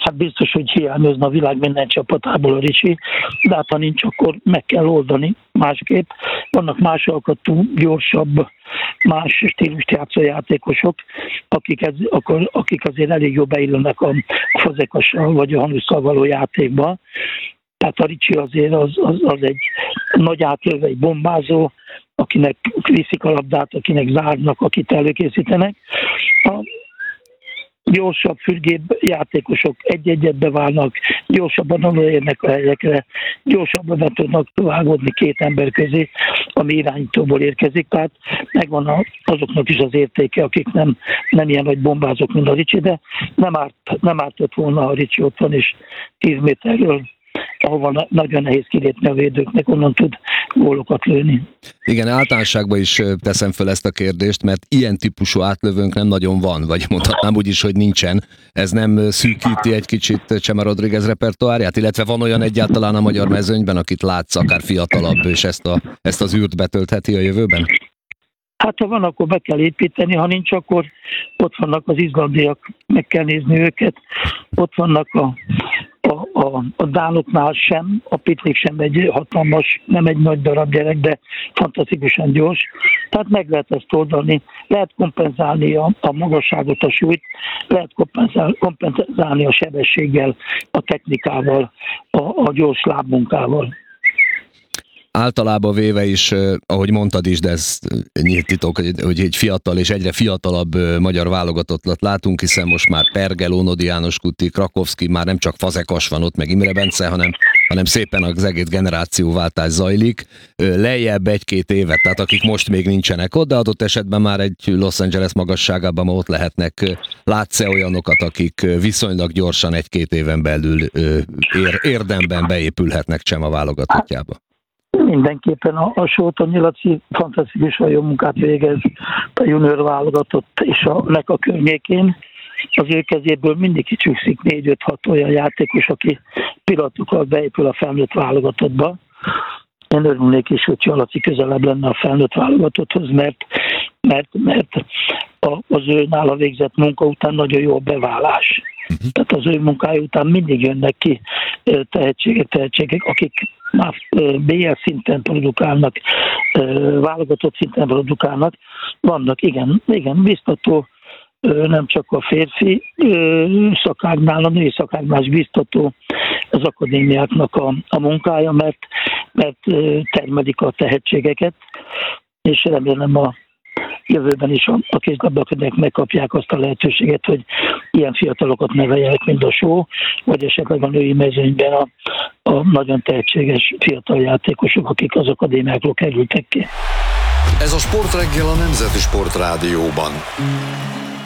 Hát biztos, hogy hiányozna a világ minden csapatából a Ricsi, de hát ha nincs, akkor meg kell oldani másképp. Vannak más alkatú, gyorsabb, más stílust játszó játékosok, akik azért elég jól beillőnek a Fazekassal vagy a Hanusszal való játékba. Tehát a Ricsi azért az egy nagy átlövő, egy bombázó, akinek viszik a labdát, akinek zárnak, akit előkészítenek. A gyorsabb, fürgébb játékosok egy-egyet beválnak, gyorsabban odaérnek a helyekre, gyorsabban be tudnak vágódni két ember közé, ami irányítóból érkezik. Tehát megvan azoknak is az értéke, akik nem ilyen nagy bombázók, mint a Ricsi, de nem ártott volna, ha a Ricsi ott van, és 10 méterről, ahova nagyon nehéz kilépni a védőknek, onnan tud gólokat lőni. Igen, általánosságban is teszem fel ezt a kérdést, mert ilyen típusú átlövőnk nem nagyon van, vagy mondhatnám úgy is, hogy nincsen. Ez nem szűkíti egy kicsit Chema Rodriguez repertoárját, illetve van olyan egyáltalán a magyar mezőnyben, akit látsz, akár fiatalabb, és ezt az űrt betöltheti a jövőben? Hát ha van, akkor be kell építeni, ha nincs, akkor ott vannak az izlandiak, meg kell nézni őket. Ott vannak a dánoknál sem, a Pitlick sem egy hatalmas, nem egy nagy darab gyerek, de fantasztikusan gyors. Tehát meg lehet ezt oldani, lehet kompenzálni a magasságot, a súlyt, lehet kompenzálni a sebességgel, a technikával, a gyors lábmunkával. Általában véve is, ahogy mondtad is, de ez nyílt titok, hogy egy fiatal és egyre fiatalabb magyar válogatottat látunk, hiszen most már Pergel, Ónodi János Kuti, Krakowski, már nem csak Fazekas van ott, meg Imre Bence, hanem szépen az egész generációváltás zajlik. Lejjebb 1-2 évet, tehát akik most még nincsenek ott, de adott esetben már egy Los Angeles magasságában ma ott lehetnek. Látsz-e olyanokat, akik viszonylag gyorsan 1-2 éven belül érdemben beépülhetnek Csema válogatottjába? Mindenképpen a Sótonyi Laci fantasztikusan jó munkát végez a junior válogatott és a NECA környékén. Az ő kezéből mindig kicsúszik 4-5-6 olyan játékos, aki pillanatokkal beépül a felnőtt válogatottba. Én örülnék is, hogyha Laci közelebb lenne a felnőtt válogatotthoz, mert az ő nála végzett munka után nagyon jó a beválás. Tehát az ő munkája után mindig jönnek ki tehetségek, akik már BL szinten produkálnak, válogatott szinten produkálnak. Vannak, igen, biztató, nem csak a férfi szakágnál, a női szakágnál is biztató az akadémiáknak a munkája, mert termelik a tehetségeket, és remélem a jövőben is a kézilabda-akadémiák megkapják azt a lehetőséget, hogy ilyen fiatalokat neveljenek, mint a Só, vagy esetleg a női mezőnyben a nagyon tehetséges fiatal játékosok, akik az akadémiákról kerültek ki. Ez a Sportreggel a Nemzeti Sportrádióban.